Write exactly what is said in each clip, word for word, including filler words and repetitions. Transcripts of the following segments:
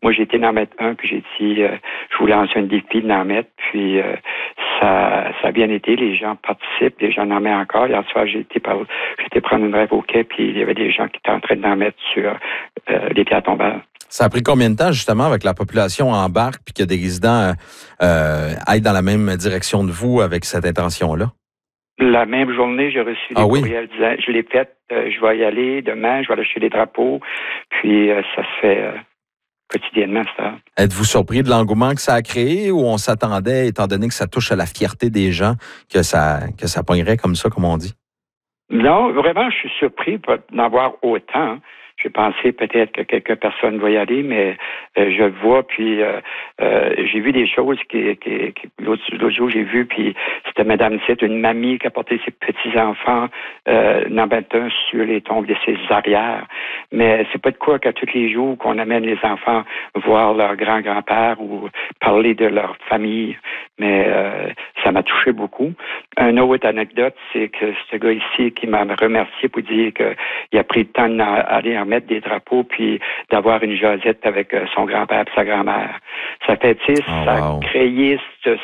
moi, j'ai été d'en mettre un, puis j'ai dit, euh, je vous lance un défi d'en mettre, puis euh, ça, ça a bien été. Les gens participent, les gens en mettent encore. Hier soir, j'ai été, par, j'ai été prendre une rêve au quai, puis il y avait des gens qui étaient en train d'en mettre sur euh, les pierres tombales. Ça a pris combien de temps, justement, avec la population embarque, puis que des résidents euh, aillent dans la même direction de vous avec cette intention-là? La même journée, j'ai reçu des ah, oui? courriels disant, je l'ai fait, euh, je vais y aller demain, je vais aller acheter des drapeaux, puis euh, ça se fait euh, quotidiennement, ça. Êtes-vous surpris de l'engouement que ça a créé ou on s'attendait, étant donné que ça touche à la fierté des gens, que ça, que ça pognerait comme ça, comme on dit? Non, vraiment, je suis surpris d'en voir autant. J'ai pensé peut-être que quelques personnes vont y aller, mais euh, je le vois, puis euh, euh, j'ai vu des choses qui, qui, qui l'autre, l'autre jour j'ai vu, puis c'était Madame Sitt, une mamie qui a porté ses petits-enfants euh, n'en mettre un sur les tombes de ses arrières. Mais c'est pas de quoi qu'à tous les jours qu'on amène les enfants voir leur grand-grand-père ou parler de leur famille. Mais euh, ça m'a touché beaucoup. Une autre anecdote, c'est que ce gars ici qui m'a remercié pour dire qu'il a pris le temps d'aller en mettre des drapeaux puis d'avoir une jasette avec son grand-père et sa grand-mère. Ça fait, tu sais, oh, ça wow. a créé ce,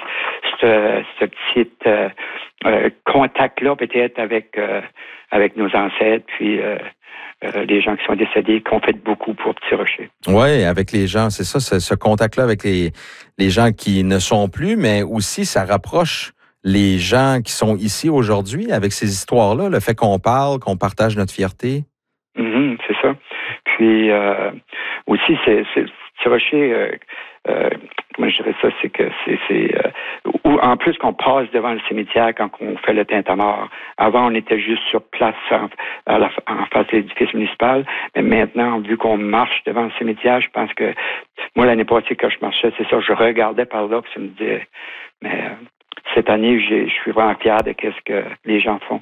ce, ce petit euh, euh, contact-là peut-être avec, euh, avec nos ancêtres, puis euh, euh, les gens qui sont décédés, qu'on fait beaucoup pour Petit Rocher. Oui, avec les gens, c'est ça, ce, ce contact-là avec les, les gens qui ne sont plus, mais aussi ça rapproche les gens qui sont ici aujourd'hui avec ces histoires-là, le fait qu'on parle, qu'on partage notre fierté. Mm-hmm, c'est ça. Puis euh, aussi, c'est, c'est Petit Rocher, euh, euh, comment je dirais ça, c'est que c'est, c'est euh, ou en plus qu'on passe devant le cimetière quand on fait le tintamarre. Avant, on était juste sur place en, à la, en face de l'édifice municipal, mais maintenant, vu qu'on marche devant le cimetière, je pense que moi, l'année passée, quand je marchais, c'est ça, je regardais par là, puis ça me disait, mais euh, cette année, j'ai, je suis vraiment fier de ce que les gens font.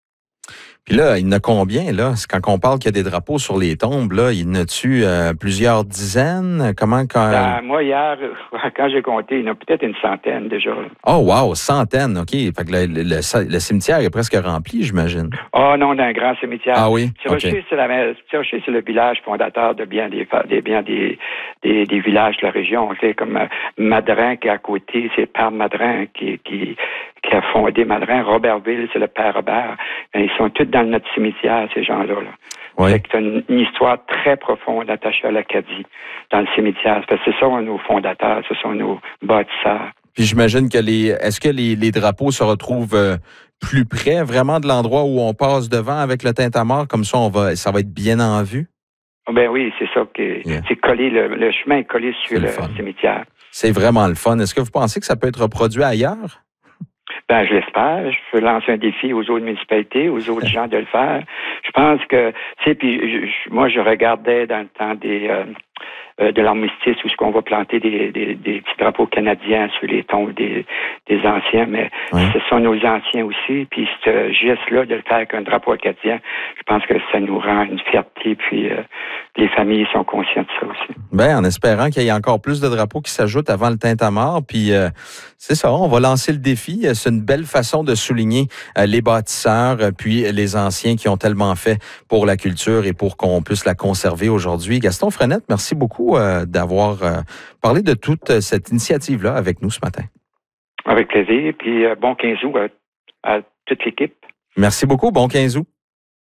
Puis là, il y en a combien, là? C'est quand on parle qu'il y a des drapeaux sur les tombes, là, il y en a-tu euh, plusieurs dizaines? Comment quand... Ben, moi, hier, quand j'ai compté, il y en a peut-être une centaine déjà. Oh, wow, centaines, OK. Fait que le, le, le, le cimetière est presque rempli, j'imagine. Oh non, d'un grand cimetière. Ah oui? Petit Rocher, okay. c'est la Petit Rocher, c'est le village fondateur de bien des, des bien des, des, des villages de la région. C'est comme euh, Madrin qui est à côté, c'est le père Madrin qui, qui, qui a fondé Madrin. Robertville, c'est le père Robert. Ils sont tous dans notre cimetière, ces gens-là. Là. Oui. C'est une, une histoire très profonde attachée à l'Acadie, dans le cimetière. Parce que ce sont nos fondateurs, ce sont nos bâtisseurs. Puis j'imagine que les... Est-ce que les, les drapeaux se retrouvent euh, plus près, vraiment, de l'endroit où on passe devant avec le tintamarre? Comme ça, on va, ça va être bien en vue? Ben oui, c'est ça. Que, yeah. C'est collé, le, le chemin est collé sur c'est le, le cimetière. C'est vraiment le fun. Est-ce que vous pensez que ça peut être reproduit ailleurs? Ben, je l'espère. Je peux lancer un défi aux autres municipalités, aux autres gens de le faire. Je pense que, tu sais, puis je, moi, je regardais dans le temps des euh, euh, de l'armistice où ce qu'on va planter des, des, des petits drapeaux canadiens sur les tombes des, des anciens, mais oui. Ce sont nos anciens aussi. Puis ce geste-là de le faire avec un drapeau acadien, je pense que ça nous rend une fierté. Puis euh, les familles sont conscientes de ça aussi. Bien, en espérant qu'il y ait encore plus de drapeaux qui s'ajoutent avant le tintamarre. Puis euh, c'est ça, on va lancer le défi. C'est une belle façon de souligner euh, les bâtisseurs, euh, puis les anciens qui ont tellement fait pour la culture et pour qu'on puisse la conserver aujourd'hui. Gaston Frenette, merci beaucoup euh, d'avoir euh, parlé de toute cette initiative-là avec nous ce matin. Avec plaisir. Puis euh, bon quinze août à, à toute l'équipe. Merci beaucoup. Bon quinze août.